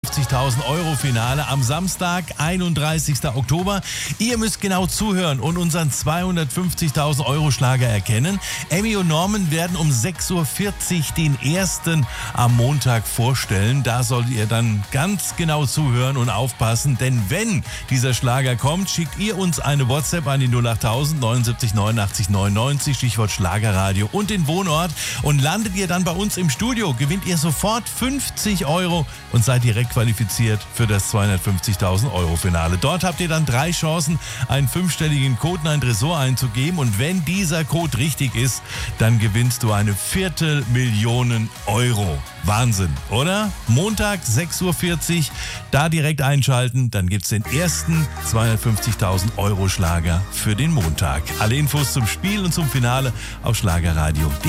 50.000 Euro Finale am Samstag, 31. Oktober. Ihr müsst genau zuhören und unseren 250.000 Euro Schlager erkennen. Emmy und Norman werden um 6.40 Uhr den ersten am Montag vorstellen. Da solltet ihr dann ganz genau zuhören und aufpassen, denn wenn dieser Schlager kommt, schickt ihr uns eine WhatsApp an die 08000 79 89 99, Stichwort Schlagerradio und den Wohnort, und landet ihr dann bei uns im Studio, gewinnt ihr sofort 50 Euro und seid direkt qualifiziert für das 250.000 Euro Finale. Dort habt ihr dann 3 Chancen, einen 5-stelligen Code in ein Tresor einzugeben, und wenn dieser Code richtig ist, dann gewinnst du eine 250.000 Euro. Wahnsinn, oder? Montag 6.40 Uhr, da direkt einschalten, dann gibt's den ersten 250.000 Euro Schlager für den Montag. Alle Infos zum Spiel und zum Finale auf schlagerradio.de.